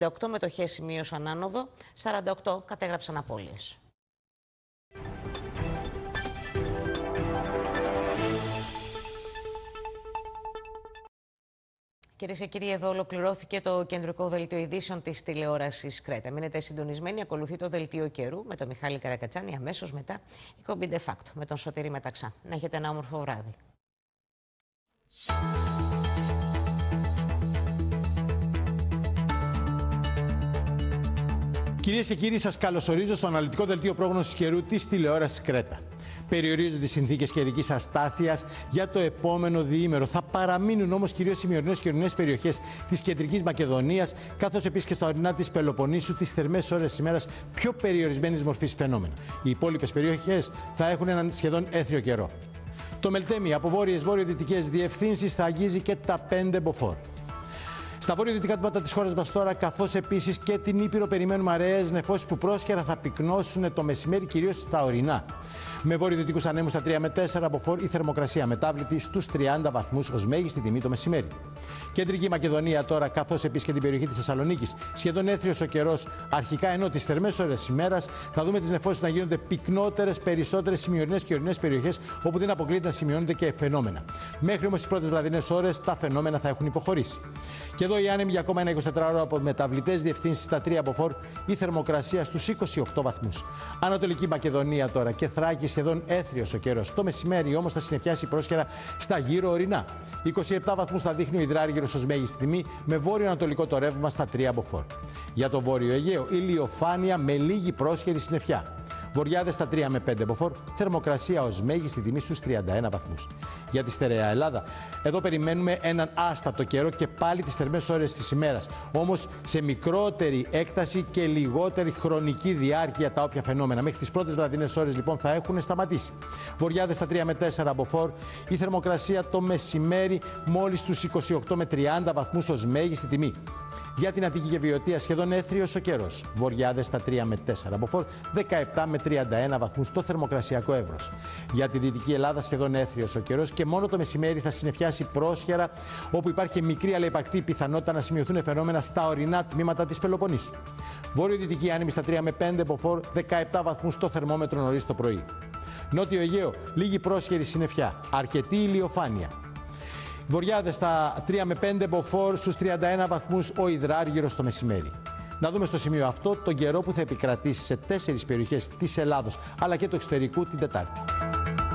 8 μετοχές σημείωσαν άνοδο, 48 κατέγραψαν απώλειες. Κυρίες και κύριοι, εδώ ολοκληρώθηκε το κεντρικό δελτίο ειδήσεων της τηλεόρασης Κρέτα. Μείνετε συντονισμένοι, ακολουθεί το δελτίο καιρού με τον Μιχάλη Καρακατσάνη, αμέσως μετά η κομπή De Facto με τον Σωτήρη Μεταξά. Να έχετε ένα όμορφο βράδυ. Κυρίες και κύριοι, σας καλωσορίζω στο αναλυτικό δελτίο πρόγνωσης καιρού της τηλεόρασης Κρέτα. Περιορίζονται οι συνθήκες καιρικής αστάθειας για το επόμενο διήμερο. Θα παραμείνουν όμως κυρίως οι σημερινές και ορεινές περιοχές της κεντρικής Μακεδονίας, καθώς επίσης και στα ορεινά της Πελοποννήσου, τις θερμές ώρες της ημέρας πιο περιορισμένης μορφής φαινόμενα. Οι υπόλοιπες περιοχές θα έχουν έναν σχεδόν έθριο καιρό. Το Μελτέμι από βόρειες βορειοδυτικές διευθύνσεις θα αγγίζει και τα 5 μποφόρ. Στα βορειοδυτικά τμήματα της χώρας μας τώρα, καθώς επίσης και την Ήπειρο, περιμένουμε αραιές νεφώσεις που πρόσχερα θα πυκνώσουν το μεσημέρι, κυρίως στα ορεινά. Με βορειοδυτικούς ανέμους στα 3 με 4 μποφόρ, η θερμοκρασία μετάβλητη στους 30 βαθμούς ως μέγιστη τιμή το μεσημέρι. Κεντρική Μακεδονία τώρα, καθώς επίσης και την περιοχή της Θεσσαλονίκης, σχεδόν έθριος ο καιρός αρχικά, ενώ τις θερμές ώρες της ημέρας θα δούμε τις νεφώσεις να γίνονται πυκνότερες, περισσότερες σημειωρινές και ορεινές περιοχές, όπου δεν αποκλείεται να σημειώνονται και φαινόμενα. Μέχρι όμως τις πρώτες βραδινές ώρες τα φαινόμενα θα έχουν υποχωρήσει. Και εδώ οι άνεμοι για ακόμα ένα 24ωρο από μεταβλητές διευθύνσεις στα 3 μποφόρ, η θερμοκρασία στους 28 βαθμούς. Ανατολική Μακεδονία τώρα και Θράκη, σχεδόν έθριος ο καιρός. Το μεσημέρι όμως θα συννεφιάσει πρόσχερα στα γύρω ορεινά. 27 βαθμούς θα δείχνει ο υδράργυρος ως μέγιστη τιμή, με βόρειο-ανατολικό το ρεύμα στα 3 μποφόρ. Για το βόρειο Αιγαίο, ηλιοφάνεια με λίγη πρόσχερη συννεφιά. Βοριάδες στα 3 με 5 μποφόρ, θερμοκρασία ως μέγιστη τιμή στους 31 βαθμούς. Για τη στερεά Ελλάδα, εδώ περιμένουμε έναν άστατο καιρό και πάλι τις θερμές ώρες της ημέρας. Όμως σε μικρότερη έκταση και λιγότερη χρονική διάρκεια τα όποια φαινόμενα. Μέχρι τις πρώτες βραδινές ώρες λοιπόν θα έχουν σταματήσει. Βοριάδες στα 3 με 4 μποφόρ, η θερμοκρασία το μεσημέρι μόλις στους 28 με 30 βαθμούς ως μέγιστη τιμή. Για την Αττική και Βιωτία σχεδόν έθριος ο καιρός. Βοριάδες στα 3 με 4 μποφόρ, 17 με 31 βαθμούς το θερμοκρασιακό εύρος. Για τη Δυτική Ελλάδα σχεδόν έθριος ο καιρός και μόνο το μεσημέρι θα συννεφιάσει πρόσχερα, όπου υπάρχει μικρή αλλά υπαρκτή πιθανότητα να σημειωθούν φαινόμενα στα ορεινά τμήματα της Πελοποννήσου. Βόρειο-δυτική άνεμη στα 3 με 5 μποφόρ, 17 βαθμούς το θερμόμετρο νωρίς το πρωί. Νότιο Αιγαίο, λίγη πρόσχερη συννεφιά, αρκετή ηλιοφάνεια. Βοριάδες στα 3 με 5 μποφόρ, στους 31 βαθμούς ο υδράργυρος το μεσημέρι. Να δούμε στο σημείο αυτό τον καιρό που θα επικρατήσει σε 4 περιοχές της Ελλάδος αλλά και του εξωτερικού την Τετάρτη.